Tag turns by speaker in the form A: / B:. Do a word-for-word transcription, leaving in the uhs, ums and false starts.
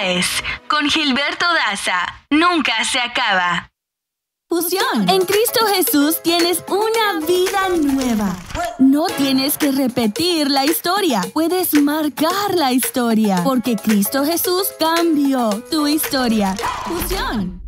A: es, con Gilberto Daza. Nunca se acaba.
B: Fusión. En Cristo Jesús tienes una vida nueva. No tienes que repetir la historia. Puedes marcar la historia. Porque Cristo Jesús cambió tu historia. Fusión.